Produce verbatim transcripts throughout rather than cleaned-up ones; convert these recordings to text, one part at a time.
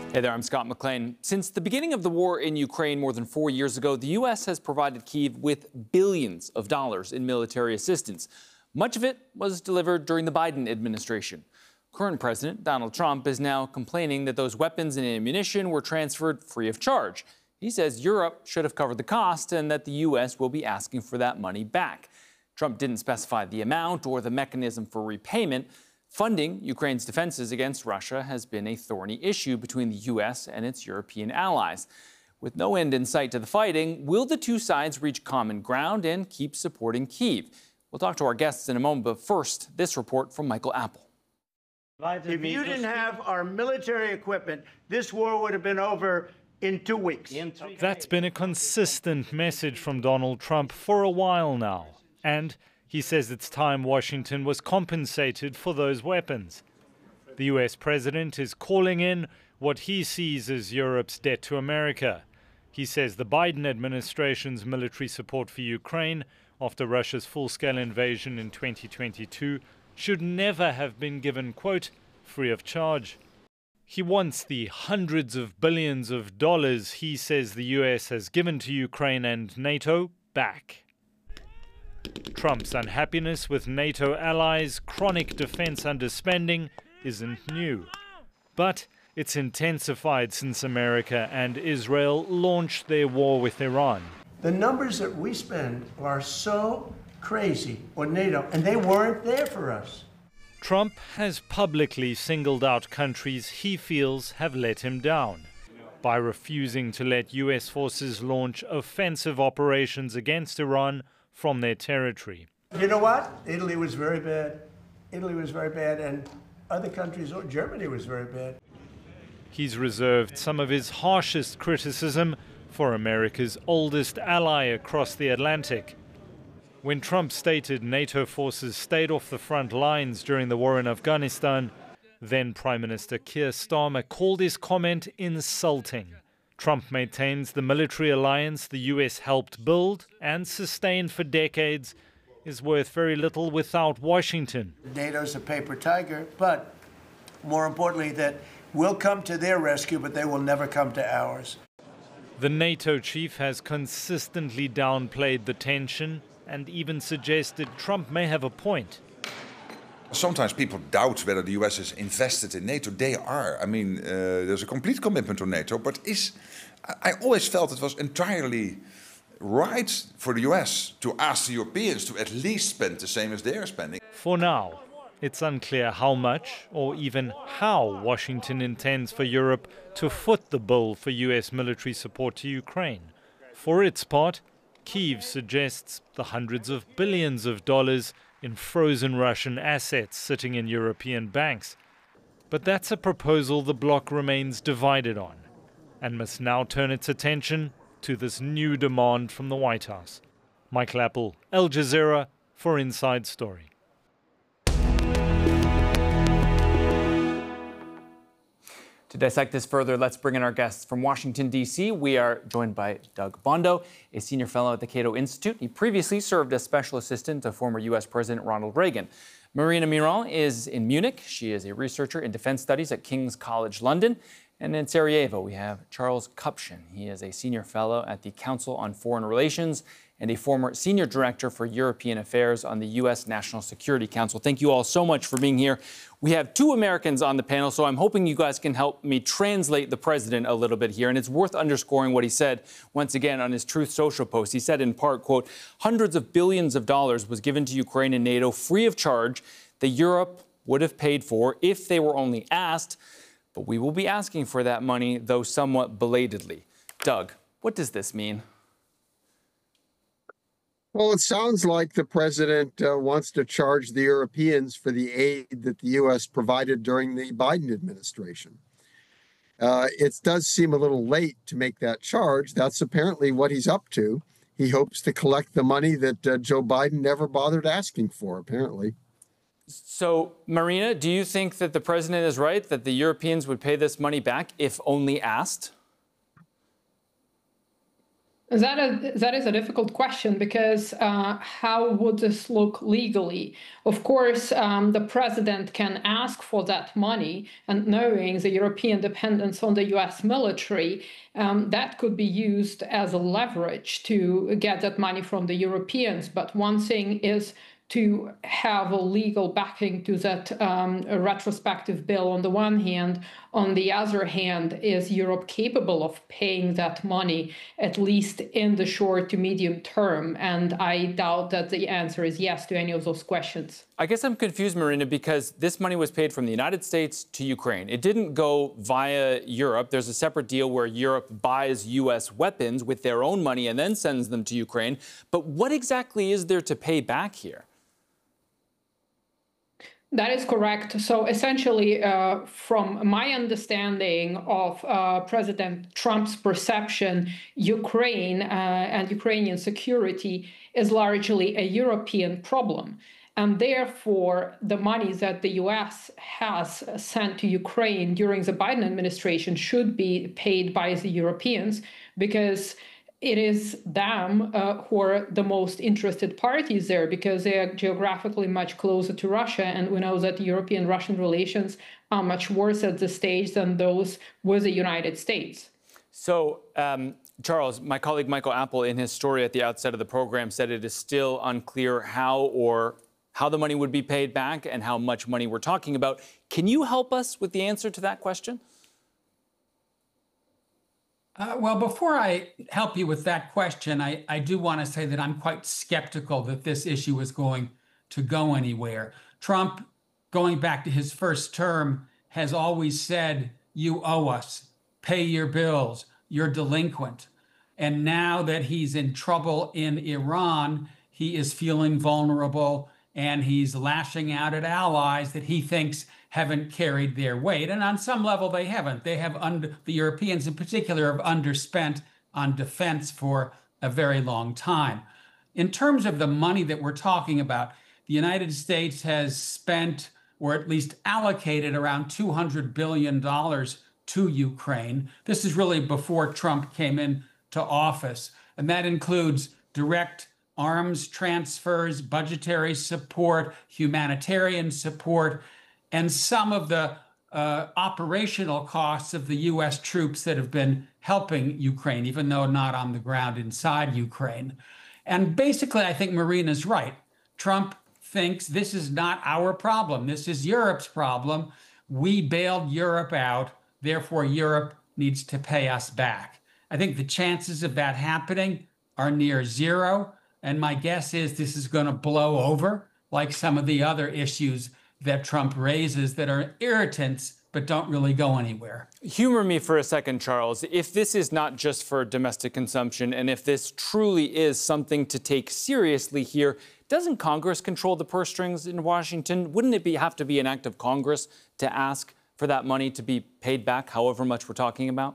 Hey there, I'm Scott McLean. Since the beginning of the war in Ukraine more than four years ago, the U S has provided Kyiv with billions of dollars in military assistance. Much of it was delivered during the Biden administration. Current President Donald Trump is now complaining that those weapons and ammunition were transferred free of charge. He says Europe should have covered the cost and that the U S will be asking for that money back. Trump didn't specify the amount or the mechanism for repayment. Funding Ukraine's defenses against Russia has been a thorny issue between the U S and its European allies. With no end in sight to the fighting, will the two sides reach common ground and keep supporting Kyiv? We'll talk to our guests in a moment, but first, this report from Michael Apple. If you didn't have our military equipment, this war would have been over in two weeks. That's been a consistent message from Donald Trump for a while now. And he says it's time Washington was compensated for those weapons. The U S president is calling in what he sees as Europe's debt to America. He says the Biden administration's military support for Ukraine after Russia's full-scale invasion in twenty twenty-two should never have been given, quote, free of charge. He wants the hundreds of billions of dollars he says the U S has given to Ukraine and NATO back. Trump's unhappiness with NATO allies' chronic defense underspending isn't new. But it's intensified since America and Israel launched their war with Iran. The numbers that we spend are so crazy, or NATO, and they weren't there for us. Trump has publicly singled out countries he feels have let him down by refusing to let U S forces launch offensive operations against Iran from their territory. You know what? Italy was very bad. Italy was very bad, and other countries, Germany was very bad. He's reserved some of his harshest criticism for America's oldest ally across the Atlantic. When Trump stated NATO forces stayed off the front lines during the war in Afghanistan, then Prime Minister Keir Starmer called his comment insulting. Trump maintains the military alliance the U S helped build and sustain for decades is worth very little without Washington. NATO's a paper tiger, but more importantly, that we'll come to their rescue, but they will never come to ours. The NATO chief has consistently downplayed the tension and even suggested Trump may have a point. Sometimes people doubt whether the U S is invested in NATO. They are. I mean, uh, there's a complete commitment to NATO, but is I always felt it was entirely right for the U S to ask the Europeans to at least spend the same as they're spending. For now, it's unclear how much or even how Washington intends for Europe to foot the bill for U S military support to Ukraine. For its part, Kyiv suggests the hundreds of billions of dollars in frozen Russian assets sitting in European banks. But that's a proposal the bloc remains divided on and must now turn its attention to this new demand from the White House. Michael Apple, Al Jazeera for Inside Story. To dissect this further, let's bring in our guests from Washington, D C. We are joined by Doug Bondo, a senior fellow at the Cato Institute. He previously served as special assistant to former U S President Ronald Reagan. Marina Miron is in Munich. She is a researcher in defense studies at King's College London. And in Sarajevo, we have Charles Kupchan. He is a senior fellow at the Council on Foreign Relations and a former senior director for European Affairs on the U S National Security Council. Thank you all so much for being here. We have two Americans on the panel, so I'm hoping you guys can help me translate the president a little bit here. And it's worth underscoring what he said once again on his Truth Social post. He said in part, quote, hundreds of billions of dollars was given to Ukraine and NATO free of charge that Europe would have paid for if they were only asked. But we will be asking for that money, though somewhat belatedly. Doug, what does this mean? Well, it sounds like the president uh, wants to charge the Europeans for the aid that the U S provided during the Biden administration. Uh, it does seem a little late to make that charge. That's apparently what he's up to. He hopes to collect the money that uh, Joe Biden never bothered asking for, apparently. So, Marina, do you think that the president is right, that the Europeans would pay this money back if only asked? That is, that is a difficult question because uh, how would this look legally? Of course, um, the president can ask for that money, and knowing the European dependence on the U S military, um, that could be used as a leverage to get that money from the Europeans. But one thing is to have a legal backing to that um, retrospective bill on the one hand. On the other hand, is Europe capable of paying that money, at least in the short to medium term? And I doubt that the answer is yes to any of those questions. I guess I'm confused, Marina, because this money was paid from the United States to Ukraine. It didn't go via Europe. There's a separate deal where Europe buys U S weapons with their own money and then sends them to Ukraine. But what exactly is there to pay back here? That is correct. So essentially, uh, from my understanding of uh, President Trump's perception, Ukraine uh, and Ukrainian security is largely a European problem. And therefore, the money that the U S has sent to Ukraine during the Biden administration should be paid by the Europeans, because it is them uh, who are the most interested parties there, because they are geographically much closer to Russia. And we know that European-Russian relations are much worse at this stage than those with the United States. So, um, Charles, my colleague Michael Apple, in his story at the outset of the program, said it is still unclear how or how the money would be paid back and how much money we're talking about. Can you help us with the answer to that question? Uh, well, before I help you with that question, I, I do want to say that I'm quite skeptical that this issue is going to go anywhere. Trump, going back to his first term, has always said, you owe us, pay your bills, you're delinquent. And now that he's in trouble in Iran, he is feeling vulnerable and he's lashing out at allies that he thinks haven't carried their weight. And on some level, they haven't. They have, under, the Europeans in particular, have underspent on defense for a very long time. In terms of the money that we're talking about, the United States has spent, or at least allocated, around two hundred billion dollars to Ukraine. This is really before Trump came into office. And that includes direct arms transfers, budgetary support, humanitarian support, and some of the uh, operational costs of the U S troops that have been helping Ukraine, even though not on the ground inside Ukraine. And basically, I think Marina's right. Trump thinks this is not our problem. This is Europe's problem. We bailed Europe out. Therefore, Europe needs to pay us back. I think the chances of that happening are near zero. And my guess is this is going to blow over like some of the other issues that Trump raises that are irritants but don't really go anywhere. Humor me for a second, Charles. If this is not just for domestic consumption, and if this truly is something to take seriously here, doesn't Congress control the purse strings in Washington? Wouldn't it be, have to be an act of Congress to ask for that money to be paid back, however much we're talking about?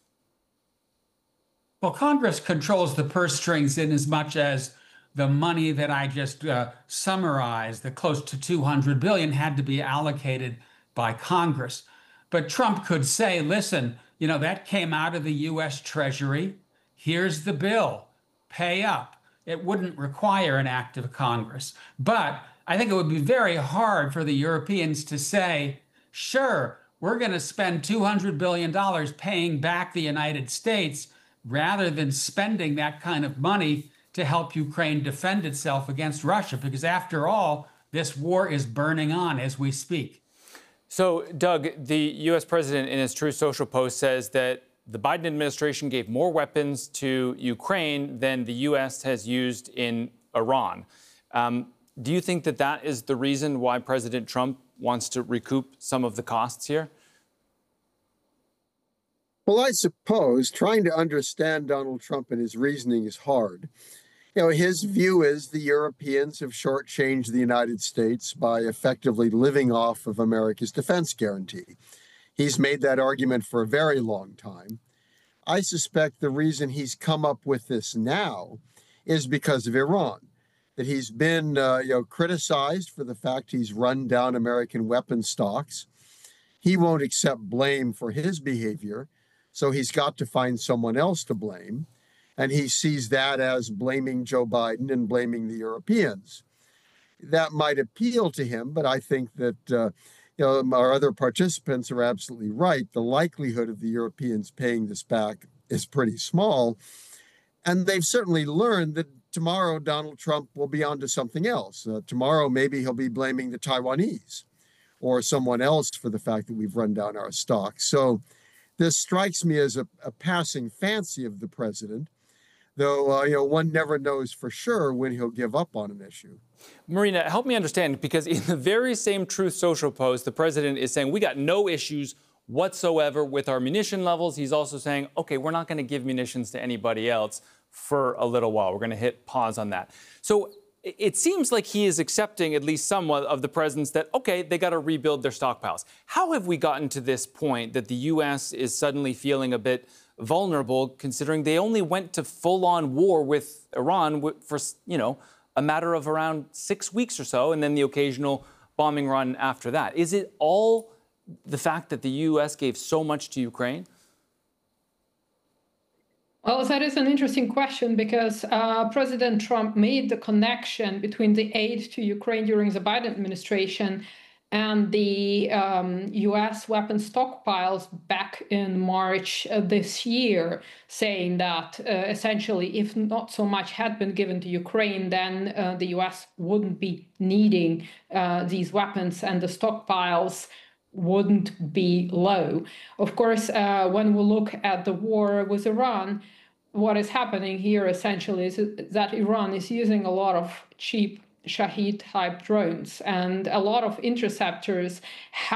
Well, Congress controls the purse strings in as much as the money that I just uh, summarized, the close to two hundred billion dollars, had to be allocated by Congress. But Trump could say, listen, you know, that came out of the U S Treasury. Here's the bill. Pay up. It wouldn't require an act of Congress. But I think it would be very hard for the Europeans to say, sure, we're going to spend two hundred billion dollars paying back the United States rather than spending that kind of money to help Ukraine defend itself against Russia, because after all, this war is burning on as we speak. So, Doug, the U S president in his Truth Social post says that the Biden administration gave more weapons to Ukraine than the U S has used in Iran. Um, do you think that that is the reason why President Trump wants to recoup some of the costs here? Well, I suppose trying to understand Donald Trump and his reasoning is hard. You know, his view is the Europeans have shortchanged the United States by effectively living off of America's defense guarantee. He's made that argument for a very long time. I suspect the reason he's come up with this now is because of Iran, that he's been uh, you know, criticized for the fact he's run down American weapon stocks. He won't accept blame for his behavior, so he's got to find someone else to blame. And he sees that as blaming Joe Biden and blaming the Europeans. That might appeal to him, but I think that uh, you know, our other participants are absolutely right. The likelihood of the Europeans paying this back is pretty small. And they've certainly learned that tomorrow Donald Trump will be onto something else. Uh, tomorrow, maybe he'll be blaming the Taiwanese or someone else for the fact that we've run down our stocks. So this strikes me as a, a passing fancy of the president, though uh, you know, one never knows for sure when he'll give up on an issue. Marina, help me understand, because in the very same Truth Social post, the president is saying we got no issues whatsoever with our munition levels. He's also saying, OK, we're not going to give munitions to anybody else for a little while. We're going to hit pause on that. So it seems like he is accepting at least somewhat of the president's that, OK, they got to rebuild their stockpiles. How have we gotten to this point that the U S is suddenly feeling a bit vulnerable, considering they only went to full-on war with Iran for, you know, a matter of around six weeks or so, and then the occasional bombing run after that? Is it all the fact that the U S gave so much to Ukraine? Well, that is an interesting question, because uh, President Trump made the connection between the aid to Ukraine during the Biden administration and the um, U S weapon stockpiles back in March uh, this year, saying that uh, essentially, if not so much had been given to Ukraine, then uh, the U S wouldn't be needing uh, these weapons and the stockpiles wouldn't be low. Of course, uh, when we look at the war with Iran, what is happening here essentially is that Iran is using a lot of cheap Shahed type drones, and a lot of interceptors have